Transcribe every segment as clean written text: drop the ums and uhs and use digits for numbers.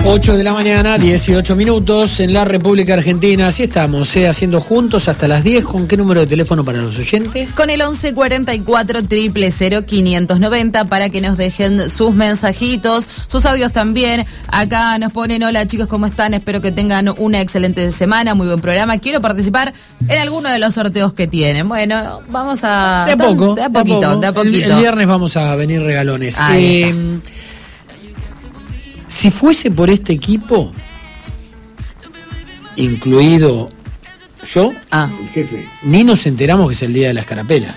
8 de la mañana, 18 minutos en la República Argentina. Así estamos, haciendo juntos hasta las 10. ¿Con qué número de teléfono para los oyentes? Con el 1144-000-590 para que nos dejen sus mensajitos, sus audios también. Acá nos ponen: hola chicos, ¿cómo están? Espero que tengan una excelente semana, muy buen programa. Quiero participar en alguno de los sorteos que tienen. Bueno, vamos a... De a poco. De a poquito. El viernes vamos a venir regalones. Si fuese por este equipo, incluido yo, el jefe, ni nos enteramos que es el día de la escarapela.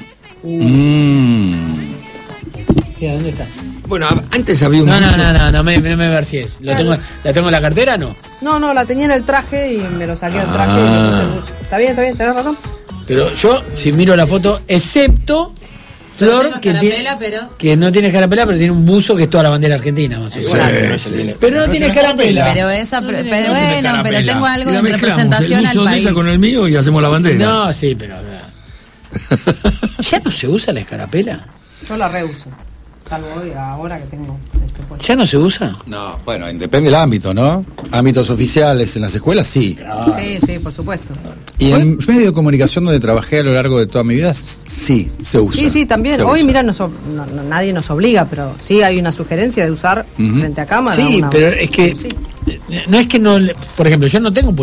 Mira, ¿dónde está? Bueno, antes había un No, me versies. ¿La tengo en la cartera? No, la tenía en el traje y me lo saqué del traje y me puse el buzo. Está bien, tenés razón. Pero yo, si miro la foto, excepto Flor, que no tiene escarapela, pero tiene un buzo que es toda la bandera argentina, más o menos. Sí. Pero no tiene escarapela. Pero tengo algo de representación al país. Ella con el mío y hacemos la bandera. No, sí, pero... ¿Ya no se usa la escarapela? Yo la reuso. Salvo hoy, ahora que tengo esto puesto. ¿Ya no se usa? No, bueno, depende del ámbito, ¿no? Ámbitos oficiales en las escuelas, sí. Sí, por supuesto. Y en medio de comunicación donde trabajé a lo largo de toda mi vida, sí, se usa. Sí, también. Hoy, mira, nadie nos obliga, pero sí hay una sugerencia de usar frente a cámara. Sí, pero es que... No es que no... Por ejemplo, yo no tengo